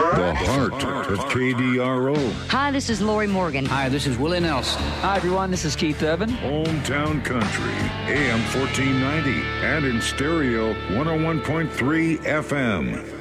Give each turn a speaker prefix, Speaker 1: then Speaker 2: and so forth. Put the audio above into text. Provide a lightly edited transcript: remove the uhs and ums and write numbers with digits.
Speaker 1: The heart of KDRO.
Speaker 2: Hi, this is Lori Morgan.
Speaker 3: Hi, this is Willie Nelson.
Speaker 4: Hi, everyone. This is Keith Evan.
Speaker 1: Hometown Country, AM 1490, and in stereo 101.3 FM.